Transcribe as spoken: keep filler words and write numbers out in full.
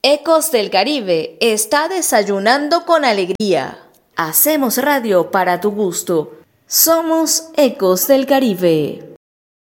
Ecos del Caribe está desayunando con alegría. Hacemos radio para tu gusto. Somos Ecos del Caribe.